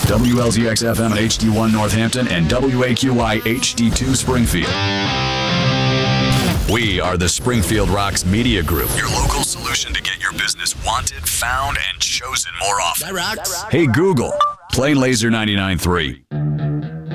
WLZX FM at HD1 Northampton and WAQI HD2 Springfield. We are the Springfield Rocks Media Group, your local solution to get your business wanted, found, and chosen more often. That rocks. Hey Google, play Laser 99.3.